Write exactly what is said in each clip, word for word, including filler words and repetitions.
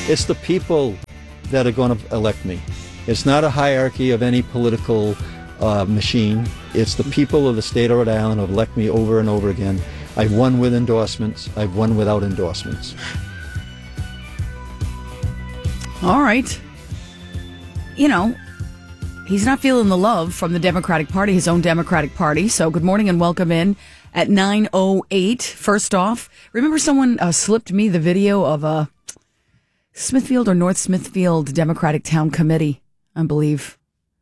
It's the people that are going to elect me. It's not a hierarchy of any political uh, machine. It's the people of the state of Rhode Island who elect me over and over again. I've won with endorsements. I've won without endorsements. All right. You know, he's not feeling the love from the Democratic Party, his own Democratic Party. So good morning and welcome in at nine oh eight. First off, remember someone uh, slipped me the video of a Smithfield or North Smithfield Democratic Town Committee, I believe.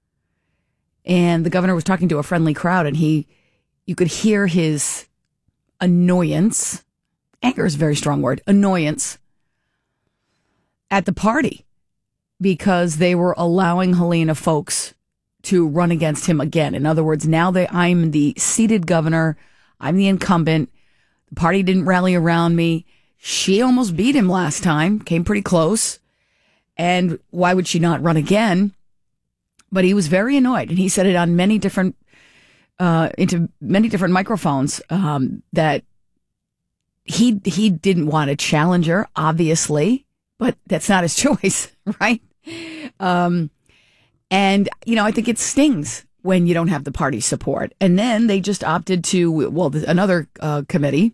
And the governor was talking to a friendly crowd, and he, you could hear his annoyance. Anger is a very strong word. Annoyance at the party because they were allowing Helena Foulkes to run against him again. In other words, now that I'm the seated governor, I'm the incumbent. The party didn't rally around me. She almost beat him last time, came pretty close. And why would she not run again? But he was very annoyed, and he said it on many different, uh, into many different microphones, um, that he he didn't want a challenger, obviously, but that's not his choice, right? Um, and you know, I think it stings when you don't have the party support. And then they just opted to, well, another uh, committee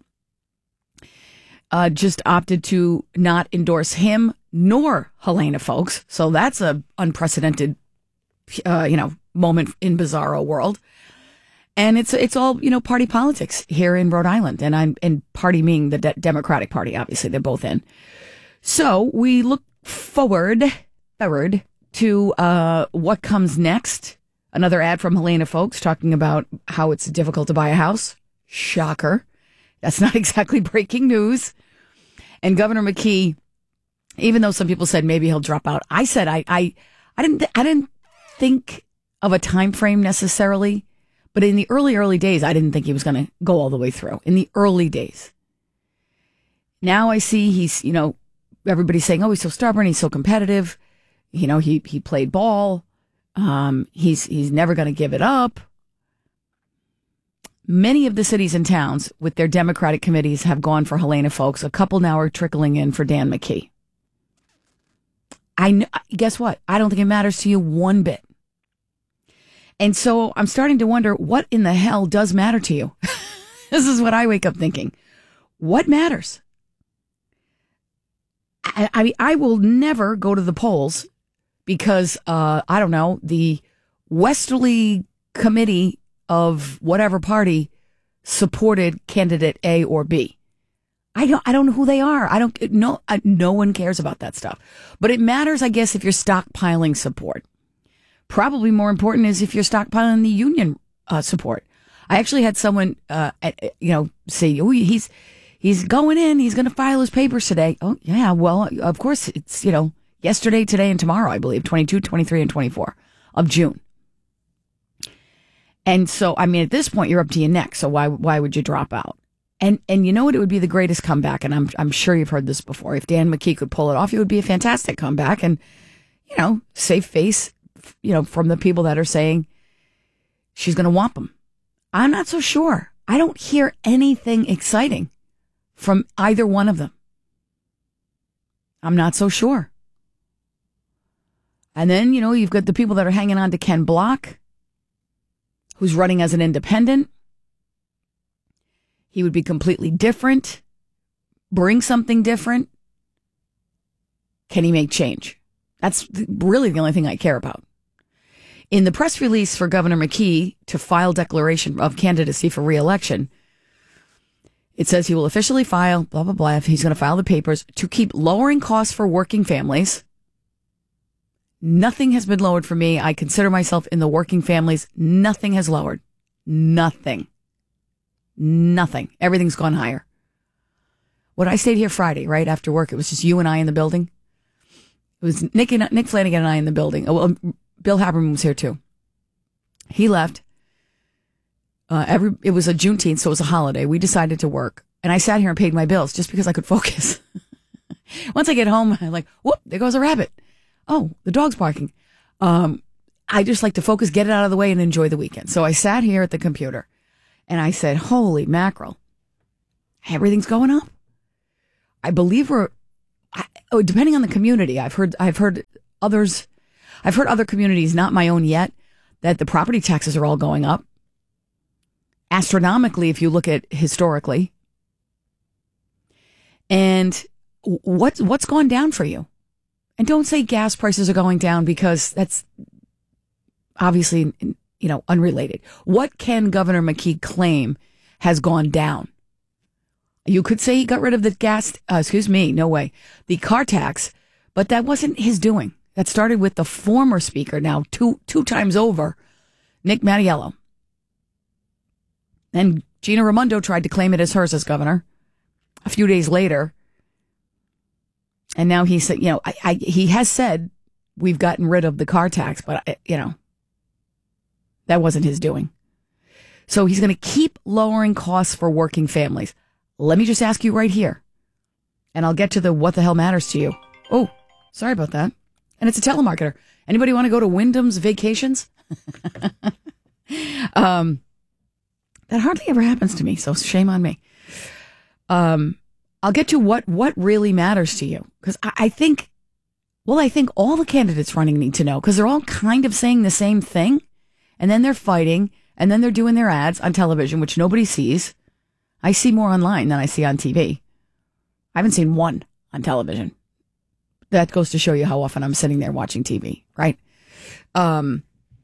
uh, just opted to not endorse him nor Helena Foulkes. So that's a unprecedented, uh, you know, moment in bizarro world. And it's it's all, you know, party politics here in Rhode Island. And I'm and party meaning the De- Democratic Party, obviously, they're both in. So we look forward, forward to uh, what comes next. Another ad from Helena Foulkes talking about how it's difficult to buy a house. Shocker. That's not exactly breaking news. And Governor McKee, even though some people said maybe he'll drop out, I said I I, I didn't th- I didn't think of a time frame necessarily, but in the early early days, I didn't think he was going to go all the way through. In the early days, now I see he's, you know, everybody's saying, oh, he's so stubborn, he's so competitive, you know, he he played ball, um, he's he's never going to give it up. Many of the cities and towns with their Democratic committees have gone for Helena Foulkes. A couple now are trickling in for Dan McKee. I kn- guess what? I don't think it matters to you one bit. And so I'm starting to wonder, what in the hell does matter to you? This is what I wake up thinking. What matters? I, I mean, I will never go to the polls because, uh, I don't know, the Westerly Committee of whatever party supported candidate A or B. I don't, I don't know who they are. I don't know. No one cares about that stuff. But it matters, I guess, if you're stockpiling support. Probably more important is if you're stockpiling the union uh, support. I actually had someone, uh, at, you know, say, oh, he's, he's going in. He's going to file his papers today. Oh, yeah. Well, of course, it's, you know, yesterday, today, and tomorrow, I believe, twenty-two, twenty-three, and twenty-four of June. And so, I mean, at this point, you're up to your neck. So why why would you drop out? And and you know what? It would be the greatest comeback. And I'm I'm sure you've heard this before. If Dan McKee could pull it off, it would be a fantastic comeback. And, you know, save face, you know, from the people that are saying she's going to whomp him. I'm not so sure. I don't hear anything exciting from either one of them. I'm not so sure. And then, you know, you've got the people that are hanging on to Ken Block, who's running as an independent. He would be completely different, bring something different. Can he make change? That's really the only thing I care about. In the press release for Governor McKee to file declaration of candidacy for re-election, it says he will officially file, blah, blah, blah, if he's going to file the papers to keep lowering costs for working families. Nothing has been lowered for me. I consider myself in the working families. Nothing has lowered. Nothing. Nothing. Everything's gone higher. When I stayed here Friday, right after work, it was just you and I in the building. It was Nick and Nick Flanagan and I in the building. Oh, well, Bill Haberman was here too. He left. Uh, every it was a Juneteenth, so it was a holiday. We decided to work, and I sat here and paid my bills just because I could focus. Once I get home, I'm like, whoop, there goes a rabbit. Oh, the dog's barking. Um, I just like to focus, get it out of the way, and enjoy the weekend. So I sat here at the computer, and I said, holy mackerel, everything's going up. I believe we're, oh, depending on the community, I've heard, I've heard others, I've heard other communities, not my own yet, that the property taxes are all going up astronomically if you look at historically. And what's what's gone down for you? And don't say gas prices are going down, because that's obviously, you know, unrelated. What can Governor McKee claim has gone down? You could say he got rid of the gas, uh, excuse me, no way, the car tax, but that wasn't his doing. That started with the former speaker, now two two times over, Nick Mattiello. And Gina Raimondo tried to claim it as hers as governor a few days later. And now he said, you know, I, I, he has said we've gotten rid of the car tax, but, you know, that wasn't his doing. So he's going to keep lowering costs for working families. Let me just ask you right here, and I'll get to the what the hell matters to you. Oh, sorry about that. And it's a telemarketer. Anybody want to go to Wyndham's Vacations? um, that hardly ever happens to me, so shame on me. Um, I'll get to what, what really matters to you. Because I, I think, well, I think all the candidates running need to know, because they're all kind of saying the same thing, and then they're fighting, and then they're doing their ads on television, which nobody sees. I see more online than I see on T V. I haven't seen one on television. That goes to show you how often I'm sitting there watching T V, right? Um,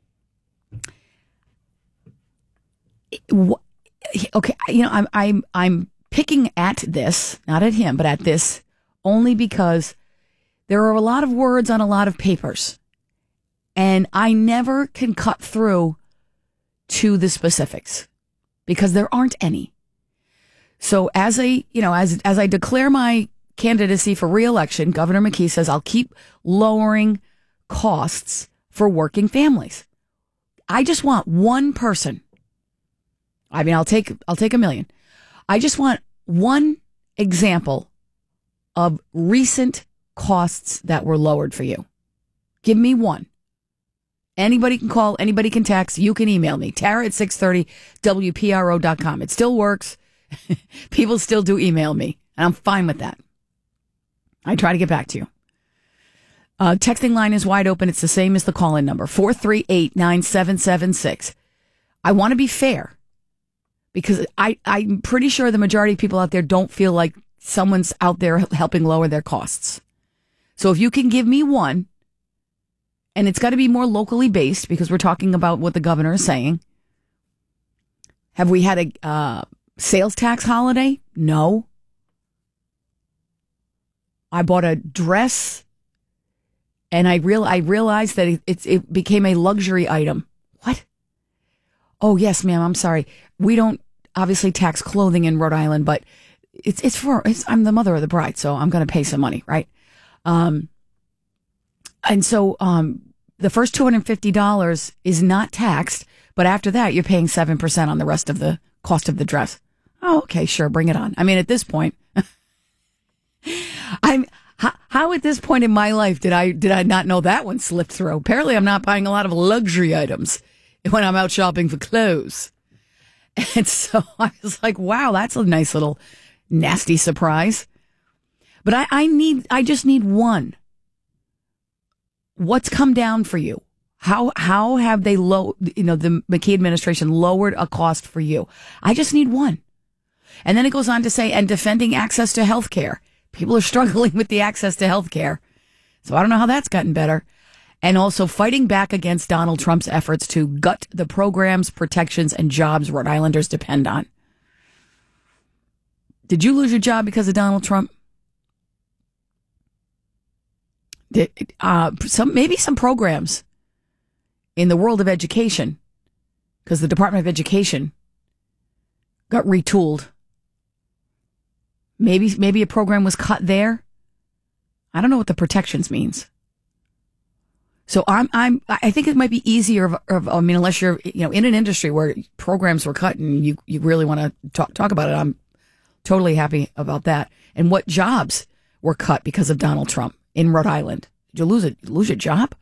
okay, you know, I'm I'm I'm picking at this, not at him, but at this, only because there are a lot of words on a lot of papers, and I never can cut through to the specifics because there aren't any. So as I, you know, as as I declare my candidacy for re-election, Governor McKee says I'll keep lowering costs for working families. I just want one person. I mean, I'll take I'll take a million. I just want one example of recent costs that were lowered for you. Give me one. Anybody can call, anybody can text, you can email me, Tara at six thirty W P R O dot com. It still works. People still do email me, and I'm fine with that. I try to get back to you. Uh, texting line is wide open. It's the same as the call-in number, four three eight, nine seven seven six. I want to be fair, because I, I'm pretty sure the majority of people out there don't feel like someone's out there helping lower their costs. So if you can give me one, and it's got to be more locally based, because we're talking about what the governor is saying. Have we had a uh, sales tax holiday? No. I bought a dress, and I real I realized that it, it it became a luxury item. What? Oh yes, ma'am. I'm sorry. We don't obviously tax clothing in Rhode Island, but it's it's for it's, I'm the mother of the bride, so I'm going to pay some money, right? Um, and so um, the first two hundred fifty dollars is not taxed, but after that, you're paying seven percent on the rest of the cost of the dress. Oh, okay, sure, bring it on. I mean, at this point. I'm how, how at this point in my life did I did I not know that one slipped through? Apparently, I'm not buying a lot of luxury items when I'm out shopping for clothes, and so I was like, "Wow, that's a nice little nasty surprise." But I, I need I just need one. What's come down for you? How how have they low? You know, the McKee administration lowered a cost for you? I just need one, and then it goes on to say, and defending access to health care. People are struggling with the access to health care. So I don't know how that's gotten better. And also fighting back against Donald Trump's efforts to gut the programs, protections, and jobs Rhode Islanders depend on. Did you lose your job because of Donald Trump? Did, uh, some maybe some programs in the world of education, because the Department of Education got retooled. Maybe maybe a program was cut there. I don't know what the protections means. So I'm I'm I think it might be easier. Of, of, I mean, unless you're you know in an industry where programs were cut and you you really want to talk talk about it. I'm totally happy about that. And what jobs were cut because of Donald Trump in Rhode Island? Did you lose a lose your job?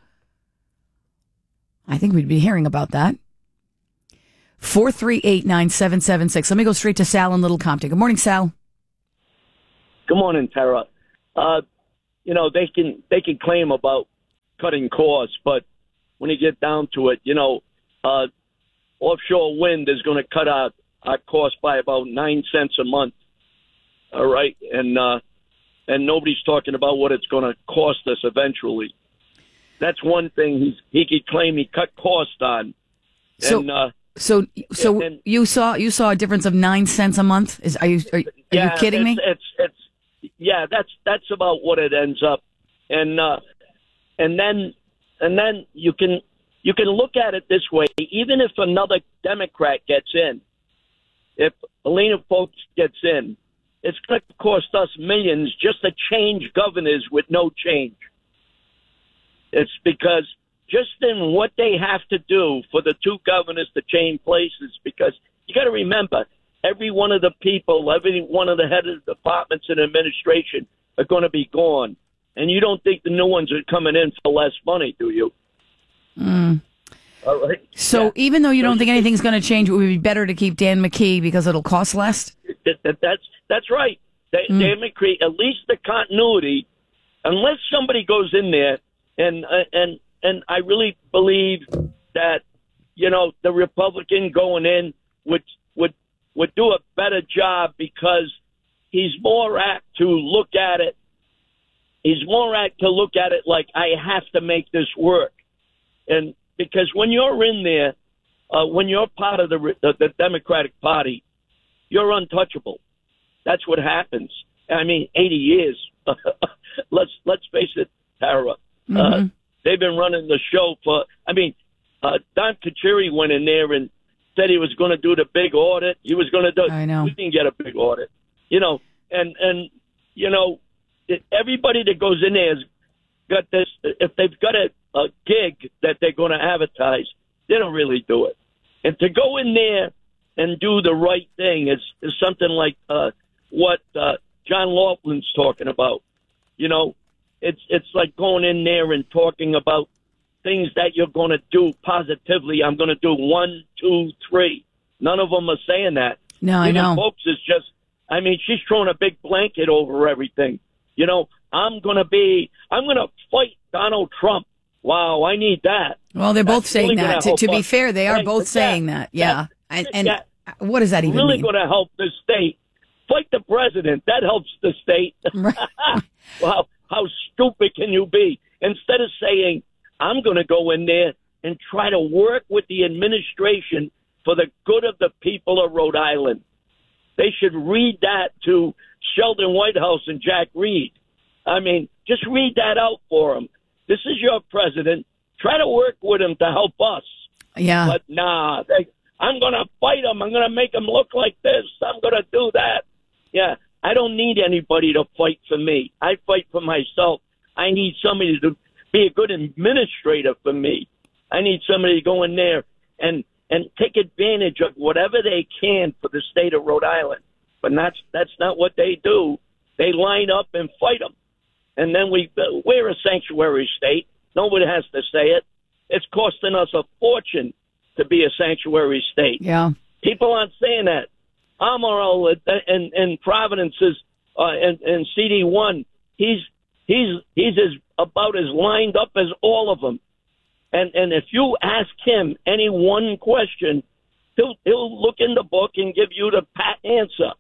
I think we'd be hearing about that. Four three eight nine seven seven six. Let me go straight to Sal in Little Compton. Good morning, Sal. Good morning, Tara. Uh, you know, they can they can claim about cutting costs, but when you get down to it, you know, uh, offshore wind is going to cut our, our cost by about nine cents a month. All right, and uh, and nobody's talking about what it's going to cost us eventually. That's one thing he's, he could claim he cut cost on. So, and, uh, so, so and, you saw you saw a difference of nine cents a month. Is are you are, are yeah, you kidding it's, me? It's it's yeah, that's that's about what it ends up, and uh, and then and then you can you can look at it this way. Even if another Democrat gets in, if Elena Folks gets in, it's going to cost us millions just to change governors with no change. It's because just in what they have to do for the two governors to change places, because you got to remember, every one of the people, every one of the head of departments and administration are going to be gone. And you don't think the new ones are coming in for less money, do you? Mm. All right. So yeah. even though you don't think anything's going to change, it would be better to keep Dan McKee because it'll cost less? That, that, that's, that's right. Dan Mm. McKee, at least the continuity, unless somebody goes in there, and uh, and and I really believe that, you know, the Republican going in would would would do a better job because he's more apt to look at it. He's more apt to look at it like, I have to make this work. And because when you're in there, uh, when you're part of the, the the Democratic Party, you're untouchable. That's what happens. I mean, eighty years. let's let's face it, Tara. Mm-hmm. Uh, they've been running the show for, I mean, uh, Don Kachiri went in there and said he was going to do the big audit. He was going to do, I know. we didn't get a big audit, you know, and, and, you know, it, everybody that goes in there has got this, if they've got a, a gig that they're going to advertise, they don't really do it. And to go in there and do the right thing is, is something like uh, what uh, John Laughlin's talking about, you know. It's it's like going in there and talking about things that you're going to do positively. I'm going to do one, two, three. None of them are saying that. No, I Even know. Folks is just, I mean, she's throwing a big blanket over everything. You know, I'm going to be, I'm going to fight Donald Trump. Wow, I need that. Well, they're both That's saying really that. gonna To, to help be us. fair, they are Right, both but saying that- that. Yeah. that- And, and that- what does that even really mean? going to help the state. Fight the president. That helps the state. Right. Wow, how stupid can you be? Instead of saying, I'm going to go in there and try to work with the administration for the good of the people of Rhode Island. They should read that to Sheldon Whitehouse and Jack Reed. I mean, just read that out for them. This is your president. Try to work with him to help us. Yeah. But nah, they, I'm going to fight him. I'm going to make him look like this. I'm going to do that. Yeah, I don't need anybody to fight for me. I fight for myself. I need somebody to be a good administrator for me. I need somebody to go in there and, and take advantage of whatever they can for the state of Rhode Island. But that's, that's not what they do. They line up and fight them. And then we, we're a sanctuary state. Nobody has to say it. It's costing us a fortune to be a sanctuary state. Yeah. People aren't saying that. Amaral and, and Providence is, uh, and, and C D one, he's, he's, he's as, about as lined up as all of them. And, and if you ask him any one question, he'll, he'll look in the book and give you the pat answer.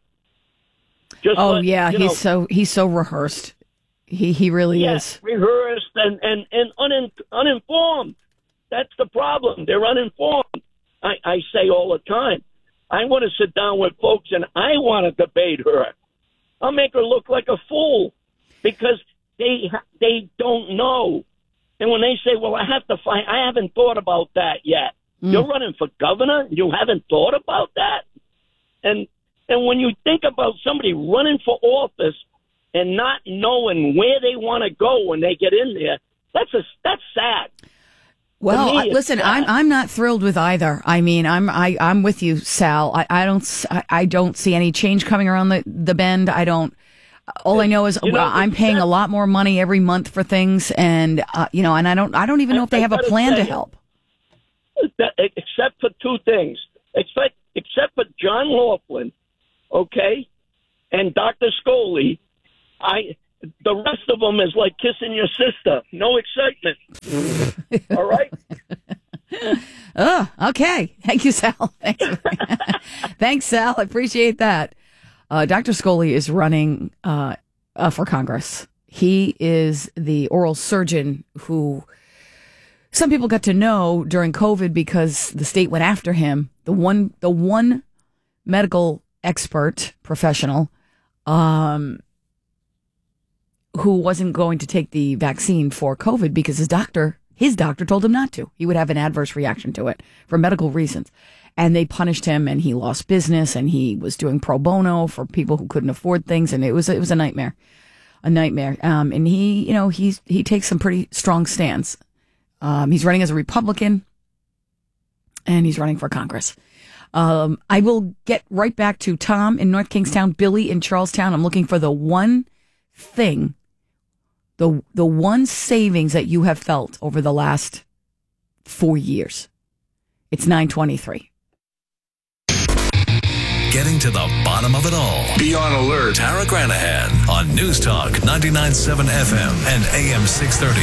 Just Oh like, yeah, you he's know, so he's so rehearsed. He he really yeah, is. rehearsed and, and, and unin, uninformed. That's the problem. They're uninformed. I, I say all the time, I want to sit down with folks and I want to debate her. I'll make her look like a fool because they they don't know. And when they say, well, I have to find, I haven't thought about that yet. Mm. You're running for governor? You haven't thought about that? And and when you think about somebody running for office and not knowing where they want to go when they get in there, that's a, that's sad. Well, me, I, it's listen, sad. I'm I'm not thrilled with either. I mean, I'm I I'm with you, Sal. I, I don't s- I, I don't see any change coming around the the bend. I don't. All I know is You know, I'm paying a lot more money every month for things, and uh, you know, and I don't I don't even know if they have a I gotta plan to say, help. That, except for two things, except except for John Laughlin, okay, and Doctor Scully, I The rest of them is like kissing your sister. No excitement. All right? Oh, okay. Thank you, Sal. Thanks, Thanks Sal. I appreciate that. Uh, Doctor Scholey is running uh, uh, for Congress. He is the oral surgeon who some people got to know during COVID because the state went after him. The one, the one medical expert professional um, who wasn't going to take the vaccine for COVID because his doctor, his doctor told him not to. He would have an adverse reaction to it for medical reasons. And they punished him, and he lost business, and he was doing pro bono for people who couldn't afford things, and it was it was a nightmare, a nightmare. Um, and he, you know, he's he takes some pretty strong stands. Um, he's running as a Republican, and he's running for Congress. Um, I will get right back to Tom in North Kingstown, Billy in Charlestown. I'm looking for the one thing, the the one savings that you have felt over the last four years. It's nine twenty-three. Getting to the bottom of it all. Be on alert. Tara Granahan on News Talk ninety-nine point seven F M and A M six thirty.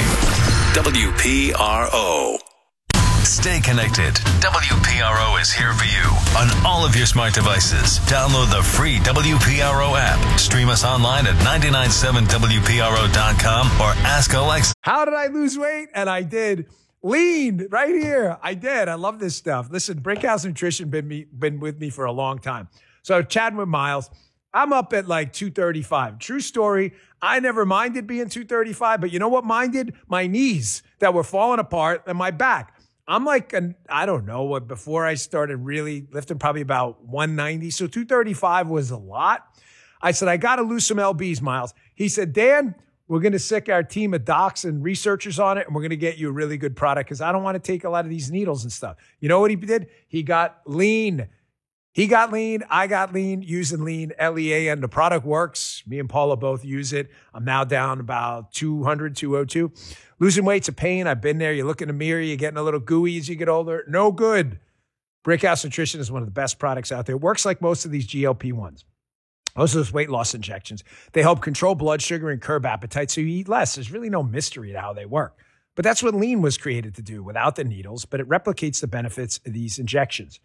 W P R O. Stay connected. W P R O is here for you on all of your smart devices. Download the free W P R O app. Stream us online at nine nine seven W P R O dot com or ask Alexa. How did I lose weight? And I did. Lean right here. I did. I love this stuff. Listen, Brickhouse Nutrition been me been with me for a long time. So chatting with Miles, I'm up at like two thirty-five. True story. I never minded being two thirty-five, but you know what minded? My knees that were falling apart and my back. I'm like, an, I don't know what, before I started really lifting, probably about one ninety. So two thirty-five was a lot. I said, I got to lose some L Bs, Miles. He said, Dan, we're going to sick our team of docs and researchers on it, and we're going to get you a really good product because I don't want to take a lot of these needles and stuff. You know what he did? He got lean. He got lean. I got lean using lean, L E A N. The product works. Me and Paula both use it. I'm now down about two hundred, two oh two. Losing weight's a pain. I've been there. You look in the mirror, you're getting a little gooey as you get older. No good. Brickhouse Nutrition is one of the best products out there. It works like most of these G L P ones. Most of those weight loss injections. They help control blood sugar and curb appetite so you eat less. There's really no mystery to how they work. But that's what lean was created to do without the needles, but it replicates the benefits of these injections.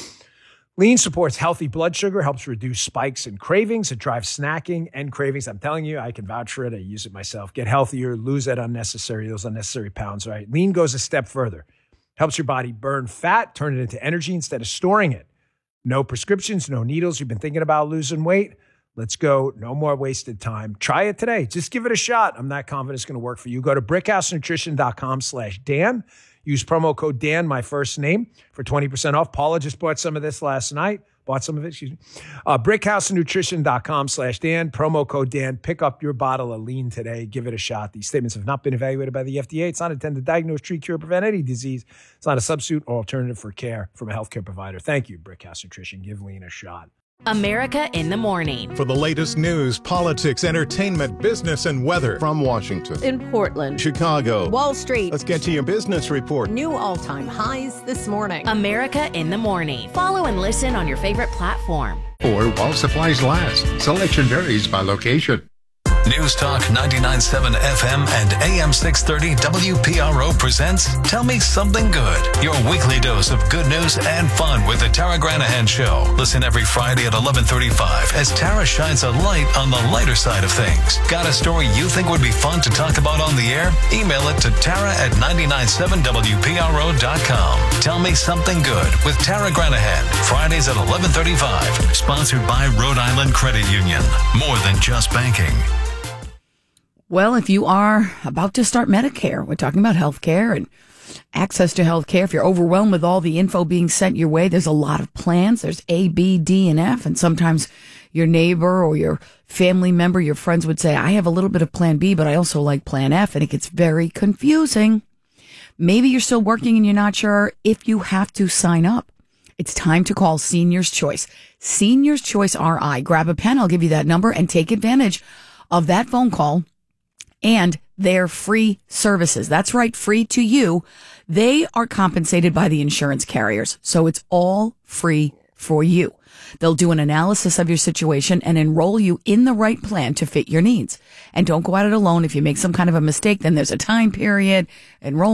Lean supports healthy blood sugar, helps reduce spikes and cravings. It drives snacking and cravings. I'm telling you, I can vouch for it. I use it myself. Get healthier, lose that unnecessary, those unnecessary pounds, right? Lean goes a step further. Helps your body burn fat, turn it into energy instead of storing it. No prescriptions, no needles. You've been thinking about losing weight? Let's go. No more wasted time. Try it today. Just give it a shot. I'm not confident it's going to work for you. Go to brickhousenutrition.com slash Dan. Use promo code Dan, my first name, for twenty percent off. Paula just bought some of this last night. Bought some of it, excuse me. Uh, brickhousenutrition.com slash Dan. Promo code Dan. Pick up your bottle of lean today. Give it a shot. These statements have not been evaluated by the F D A. It's not intended to diagnose, treat, cure, prevent any disease. It's not a substitute or alternative for care from a healthcare provider. Thank you, Brickhouse Nutrition. Give lean a shot. America in the Morning. For the latest news, politics, entertainment, business, and weather. From Washington, in Portland, Chicago, Wall Street. Let's get to your business report. New all-time highs this morning. America in the Morning. Follow and listen on your favorite platform. Or while supplies last. Selection varies by location. News Talk ninety-nine point seven F M and A M six thirty W P R O presents Tell Me Something Good, your weekly dose of good news and fun with the Tara Granahan Show. Listen every Friday at eleven thirty-five as Tara shines a light on the lighter side of things. Got a story you think would be fun to talk about on the air? Email it to Tara at nine nine seven W P R O dot com. Tell Me Something Good with Tara Granahan, Fridays at eleven thirty-five. Sponsored by Rhode Island Credit Union. More than just banking. Well, if you are about to start Medicare, we're talking about health care and access to health care. If you're overwhelmed with all the info being sent your way, there's a lot of plans. There's A, B, D, and F. And sometimes your neighbor or your family member, your friends would say, I have a little bit of plan B, but I also like plan F. And it gets very confusing. Maybe you're still working and you're not sure if you have to sign up. It's time to call Seniors Choice. Seniors Choice R I. Grab a pen. I'll give you that number and take advantage of that phone call and their free services. That's right, free to you. They are compensated by the insurance carriers. So it's all free for you. They'll do an analysis of your situation and enroll you in the right plan to fit your needs. And don't go at it alone. If you make some kind of a mistake, then there's a time period. Enroll